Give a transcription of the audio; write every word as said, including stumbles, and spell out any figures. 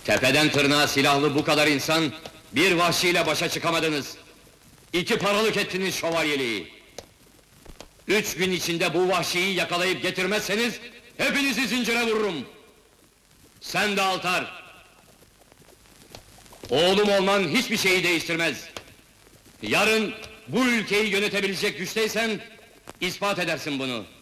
Tepeden tırnağa silahlı bu kadar insan, bir vahşiyle başa çıkamadınız. İki paralık ettiniz şövalyeliği. Üç gün içinde bu vahşiyi yakalayıp getirmezseniz, hepinizi zincire vururum. Sen de Altar! Oğlum olman hiçbir şeyi değiştirmez. Yarın bu ülkeyi yönetebilecek güçteysen, ispat edersin bunu.